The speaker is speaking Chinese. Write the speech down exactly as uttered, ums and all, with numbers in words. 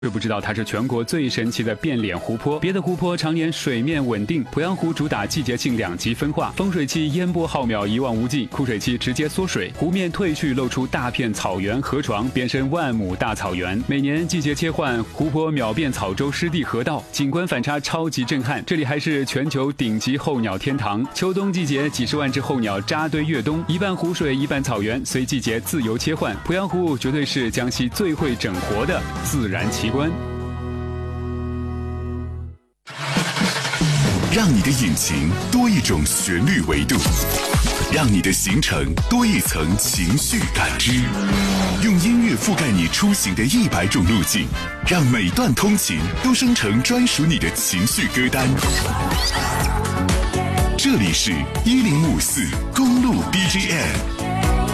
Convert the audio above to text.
知不知道它是全国最神奇的变脸湖泊？别的湖泊常年水面稳定，鄱阳湖主打季节性两极分化，丰水期烟波浩渺一望无际，枯水期直接缩水，湖面退去，露出大片草原河床，变身万亩大草原。每年季节切换，湖泊秒变草洲湿地河道，景观反差超级震撼。这里还是全球顶级候鸟天堂，秋冬季节几十万只候鸟扎堆越冬，一半湖水一半草原，随季节自由切换。鄱阳湖绝对是江西最会整活的自然奇观。 让你的引擎多一种旋律维度，让你的行程多一层情绪感知，用音乐覆盖你出行的一百种路径，让每段通勤都生成专属你的情绪歌单。这里是一零五四公路 B G M。